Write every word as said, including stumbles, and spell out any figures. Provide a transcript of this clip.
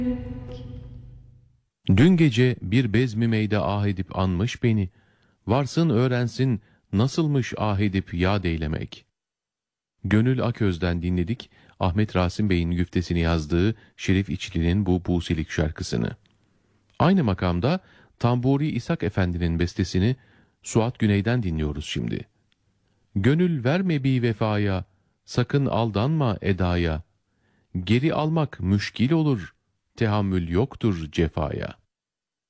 Dün gece bir bezmi meyde ah edip anmış beni, varsın öğrensin nasılmış ah edip yad eylemek. Gönül Aköz'den dinledik Ahmet Rasim Bey'in güftesini yazdığı Şerif İçli'nin bu Busilik şarkısını. Aynı makamda Tamburi İshak Efendi'nin bestesini Suat Güney'den dinliyoruz şimdi. Gönül verme bir vefaya, sakın aldanma edaya, geri almak müşkil olur, tehammül yoktur cefaya.